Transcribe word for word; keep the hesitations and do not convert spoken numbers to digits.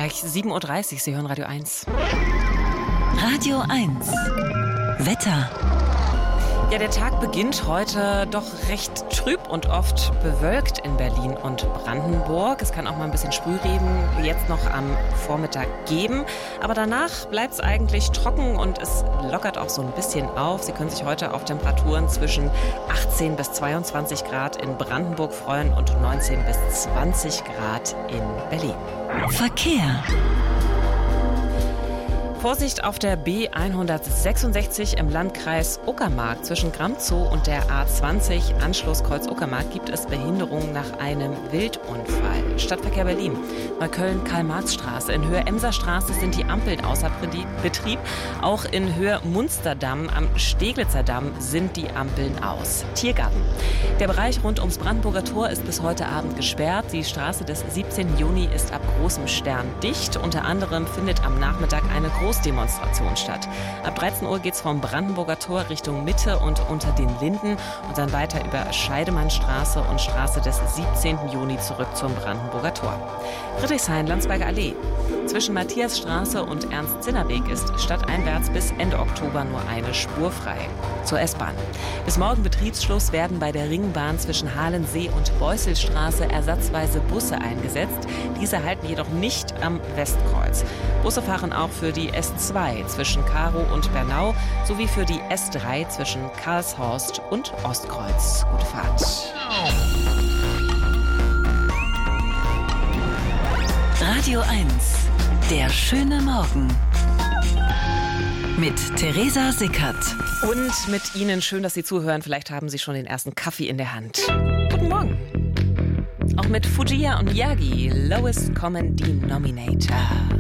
Gleich sieben Uhr dreißig, Sie hören Radio eins. Radio eins. Wetter. Ja, der Tag beginnt heute doch recht trüb und oft bewölkt in Berlin und Brandenburg. Es kann auch mal ein bisschen Sprühregen jetzt noch am Vormittag geben. Aber danach bleibt es eigentlich trocken und es lockert auch so ein bisschen auf. Sie können sich heute auf Temperaturen zwischen achtzehn bis zweiundzwanzig Grad in Brandenburg freuen und neunzehn bis zwanzig Grad in Berlin. Verkehr. Vorsicht auf der B hundertsechsundsechzig im Landkreis Uckermark. Zwischen Gramzow und der A zwanzig Anschluss Kreuz Uckermark gibt es Behinderungen nach einem Wildunfall. Stadtverkehr Berlin. Neukölln Karl-Marx-Straße. In Höhe Emser-Straße sind die Ampeln außer Betrieb. Auch in Höhe Munsterdamm am Steglitzer Damm sind die Ampeln aus. Tiergarten. Der Bereich rund ums Brandenburger Tor ist bis heute Abend gesperrt. Die Straße des siebzehnten Juni ist ab Großem Stern dicht. Unter anderem findet am Nachmittag eine große Großdemonstration statt. Ab dreizehn Uhr geht es vom Brandenburger Tor Richtung Mitte und unter den Linden und dann weiter über Scheidemannstraße und Straße des siebzehnten Juni zurück zum Brandenburger Tor. Friedrichshain-Landsberger Allee. Zwischen Matthiasstraße und Ernst-Zinner-Weg ist stadteinwärts bis Ende Oktober nur eine Spur frei. Zur S-Bahn. Bis morgen Betriebsschluss werden bei der Ringbahn zwischen Halensee und Beusselstraße ersatzweise Busse eingesetzt. Diese halten jedoch nicht am Westkreuz. Busse fahren auch für die S zwei zwischen Karow und Bernau sowie für die S drei zwischen Karlshorst und Ostkreuz. Gute Fahrt. Radio eins. Der schöne Morgen. Mit Theresa Sickert. Und mit Ihnen, schön, dass Sie zuhören. Vielleicht haben Sie schon den ersten Kaffee in der Hand. Guten Morgen. Auch mit Fujiya und Yagi, Lowest Common Denominator.